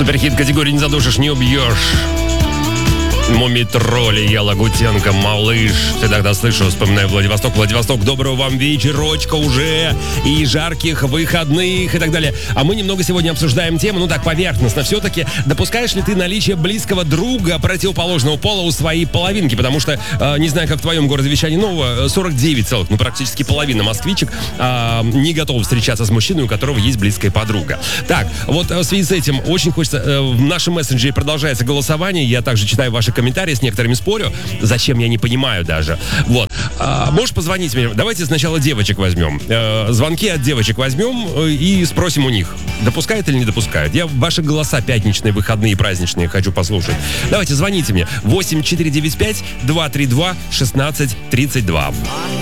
Суперхит категории «Не задушишь, не убьешь». Мумий-тролли, я Лагутенко, малыш. Всегда слышу, вспоминаю Владивосток. Владивосток, доброго вам вечерочка уже. И жарких выходных и так далее. А мы немного сегодня обсуждаем тему, ну так, поверхностно. Все-таки допускаешь ли ты наличие близкого друга противоположного пола у своей половинки? Потому что, не знаю, как в твоем городе вещания нового, 49 ну практически половина москвичек не готовы встречаться с мужчиной, у которого есть близкая подруга. Так, вот в связи с этим очень хочется, в нашем мессенджере продолжается голосование. Я также читаю ваши комментарии, с некоторыми спорю. Зачем, я не понимаю даже. Вот. Можешь позвонить мне? Давайте сначала девочек возьмем. Звонки от девочек возьмем и спросим у них, допускают или не допускают. Я ваши голоса пятничные, выходные, праздничные хочу послушать. Давайте, звоните мне. 8495-232-1632.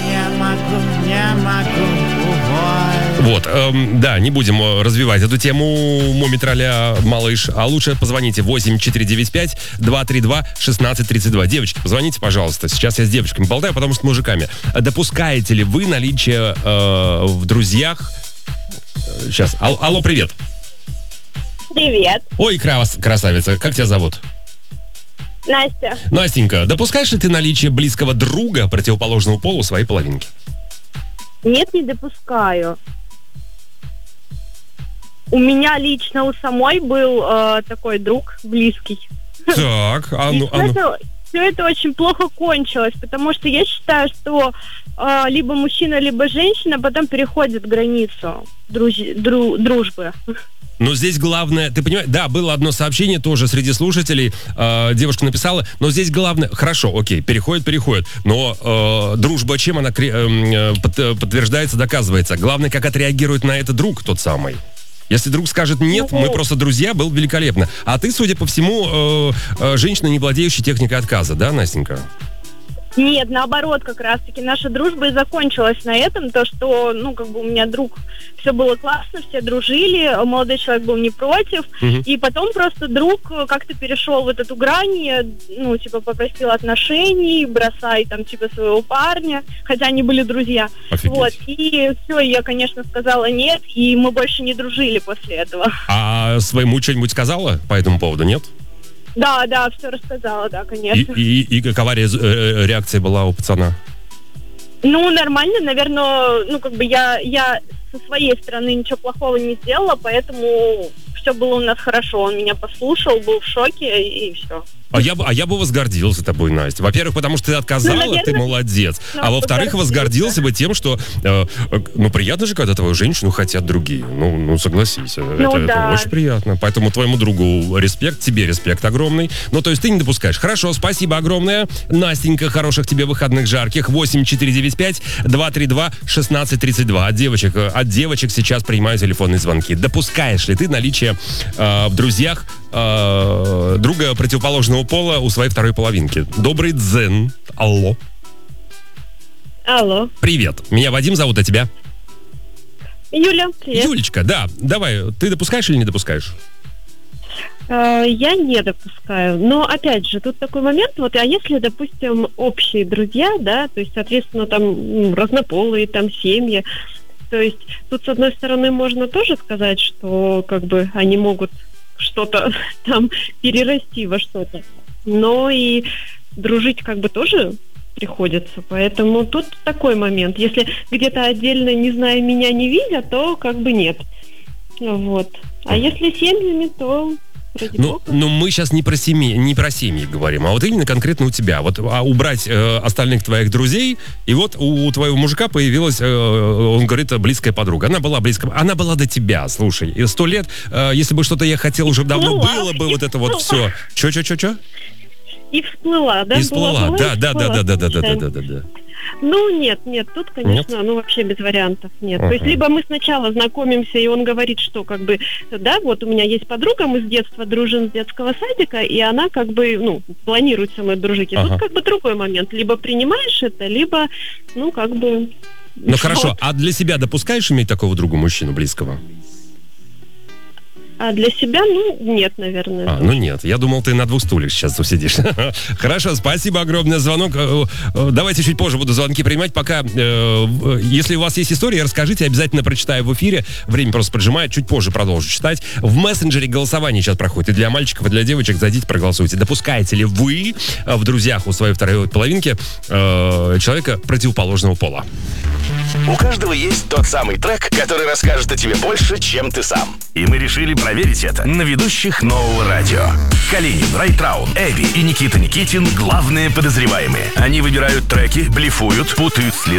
Вот, да, не будем развивать эту тему Мумий-тролля, малыш, а лучше позвоните 8495-232-1632. Девочки, позвоните, пожалуйста. Сейчас я с девочками болтаю, потому что с мужиками. Допускаете ли вы наличие в друзьях... Сейчас, алло, привет. Привет. Ой, красавица, как тебя зовут? Настя. Настенька, допускаешь ли ты наличие близкого друга противоположного пола у своей половинки? Нет, не допускаю. У меня лично у самой был такой друг близкий. Так, Все это очень плохо кончилось, потому что я считаю, что либо мужчина, либо женщина потом переходят границу дружбы. Но здесь главное, ты понимаешь, да, было одно сообщение тоже среди слушателей, девушка написала, но здесь главное, хорошо, окей, переходит, но дружба чем она подтверждается, доказывается. Главное, как отреагирует на это друг тот самый. Если друг скажет «нет, мы просто друзья», было бы великолепно. А ты, судя по всему, женщина, не владеющая техникой отказа, да, Настенька? Нет, наоборот, как раз-таки наша дружба и закончилась на этом, то, что, у меня друг, все было классно, все дружили, молодой человек был не против, и потом просто друг как-то перешел вот эту грань, попросил отношений, бросай своего парня, хотя они были друзья. Офигеть. Вот, и все, я, конечно, сказала нет, и мы больше не дружили после этого. А своему что-нибудь сказала по этому поводу, нет? Да, все рассказала, да, конечно. И какова реакция была у пацана? Нормально, наверное, я со своей стороны ничего плохого не сделала, поэтому все было у нас хорошо. Он меня послушал, был в шоке, и все. А я бы возгордился тобой, Настя. Во-первых, потому что ты отказала, наверное, ты молодец. А во-вторых, возгордился бы тем, что приятно же, когда твою женщину хотят другие. Согласись. Это очень приятно. Поэтому твоему другу респект, тебе респект огромный. То есть ты не допускаешь. Хорошо, спасибо огромное. Настенька, хороших тебе выходных жарких. 8495-232-1632. От девочек сейчас принимаю телефонные звонки. Допускаешь ли ты наличие в друзьях друга противоположного пола у своей второй половинки? Добрый дзен. Алло. Алло. Привет. Меня Вадим зовут, а тебя? Юля, привет. Юлечка, да. Давай, ты допускаешь или не допускаешь? Я не допускаю. Но, опять же, тут такой момент, а если, допустим, общие друзья, да, то есть, соответственно, там разнополые, там семьи, то есть тут, с одной стороны, можно тоже сказать, что, они могут что-то там перерасти во что-то. Но и дружить тоже приходится. Поэтому тут такой момент. Если где-то отдельно, не зная меня, не видя, то нет. Вот. А если семьями, то... мы сейчас не про семьи говорим, а вот именно конкретно у тебя. Убрать остальных твоих друзей, и вот у твоего мужика появилась, он говорит, близкая подруга. Она была до тебя, слушай. И 100 лет, если бы что-то я хотел, уже давно было бы вот это вот все. Чё? И всплыла, да? И всплыла, да. Нет, тут, конечно, вообще без вариантов нет. То есть, либо мы сначала знакомимся, и он говорит, что, да, вот у меня есть подруга, мы с детства дружим с детского садика, и она, планирует со мной дружить. И тут, другой момент. Либо принимаешь это, либо, хорошо, а для себя допускаешь иметь такого друга, мужчину близкого? А для себя, нет, наверное. Нет. Я думал, ты на 2 стульях сейчас усидишь. Хорошо, спасибо огромное за звонок. Давайте чуть позже буду звонки принимать. Пока, если у вас есть история, расскажите, обязательно прочитаю в эфире. Время просто поджимает, чуть позже продолжу читать. В мессенджере голосование сейчас проходит и для мальчиков, и для девочек. Зайдите, проголосуйте. Допускаете ли вы в друзьях у своей второй половинки человека противоположного пола? У каждого есть тот самый трек, который расскажет о тебе больше, чем ты сам. И мы решили проверить это на ведущих Нового радио. Калинин, Райтраун, Эбби и Никита Никитин — главные подозреваемые. Они выбирают треки, блефуют, путают следы